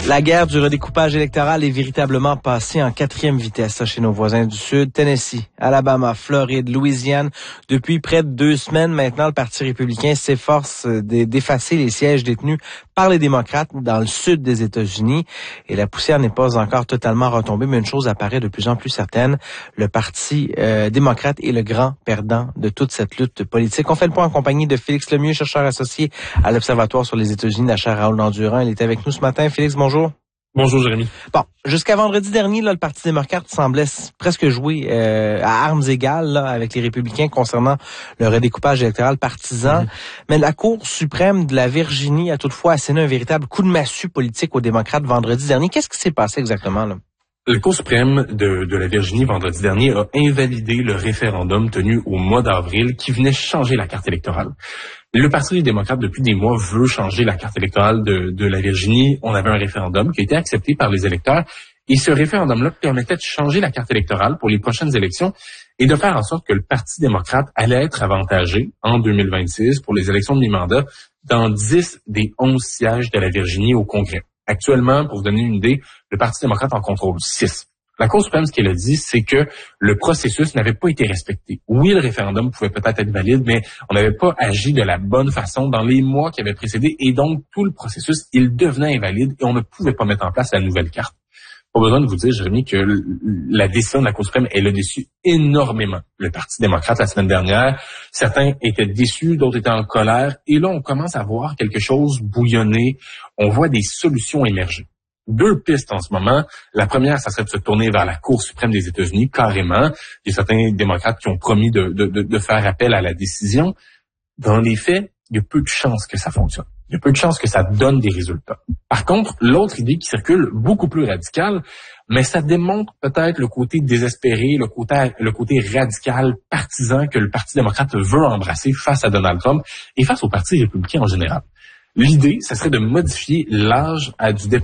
La guerre du redécoupage électoral est véritablement passée en quatrième vitesse chez nos voisins du Sud. Tennessee, Alabama, Floride, Louisiane. Depuis près de 2 semaines maintenant, le Parti républicain s'efforce d'effacer les sièges détenus par les démocrates dans le sud des États-Unis. Et la poussière n'est pas encore totalement retombée, mais une chose apparaît de plus en plus certaine. Le Parti démocrate est le grand perdant de toute cette lutte politique. On fait le point en compagnie de Félix Lemieux, chercheur associé à l'Observatoire sur les États-Unis de la chaire Raoul Dandurand. Il est avec nous ce matin. Félix, bonjour. Bonjour, Jérémy. Bon, jusqu'à vendredi dernier, là, le Parti démocrate semblait presque jouer à armes égales là, avec les républicains concernant le redécoupage électoral partisan. Mais la Cour suprême de la Virginie a toutefois asséné un véritable coup de massue politique aux démocrates vendredi dernier. Qu'est-ce qui s'est passé exactement là? La Cour suprême de la Virginie, vendredi dernier, a invalidé le référendum tenu au mois d'avril qui venait changer la carte électorale. Le Parti démocrate, depuis des mois, veut changer la carte électorale de la Virginie. On avait un référendum qui a été accepté par les électeurs. Et ce référendum-là permettait de changer la carte électorale pour les prochaines élections et de faire en sorte que le Parti démocrate allait être avantagé en 2026 pour les élections de mi-mandat dans 10 des 11 sièges de la Virginie au Congrès. Actuellement, pour vous donner une idée, le Parti démocrate en contrôle 6. La Cour suprême, ce qu'elle a dit, c'est que le processus n'avait pas été respecté. Oui, le référendum pouvait peut-être être valide, mais on n'avait pas agi de la bonne façon dans les mois qui avaient précédé, et donc tout le processus, il devenait invalide et on ne pouvait pas mettre en place la nouvelle carte. Pas besoin de vous dire, Jérémy, que la décision de la Cour suprême, elle a déçu énormément le Parti démocrate la semaine dernière. Certains étaient déçus, d'autres étaient en colère, et là, on commence à voir quelque chose bouillonner. On voit des solutions émerger. 2 pistes en ce moment. La première, ça serait de se tourner vers la Cour suprême des États-Unis, carrément. Il y a certains démocrates qui ont promis de faire appel à la décision. Dans les faits, il y a peu de chances que ça fonctionne. Il y a peu de chances que ça donne des résultats. Par contre, l'autre idée qui circule, beaucoup plus radicale, mais ça démontre peut-être le côté désespéré, le côté radical, partisan que le Parti démocrate veut embrasser face à Donald Trump et face au Parti républicain en général. L'idée, ça serait de modifier l'âge du départ